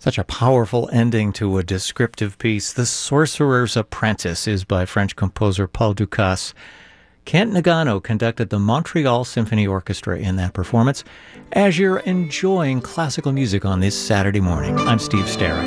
Such a powerful ending to a descriptive piece. The Sorcerer's Apprentice is by French composer Paul Dukas. Kent Nagano conducted the Montreal Symphony Orchestra in that performance. As you're enjoying classical music on this Saturday morning, I'm Steve Sterrett.